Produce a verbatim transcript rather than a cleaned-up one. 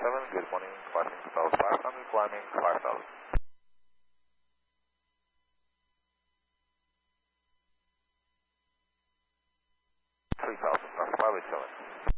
seven, good morning, passing two thousand five hundred, climbing five thousand. three thousand, plus five eight seven.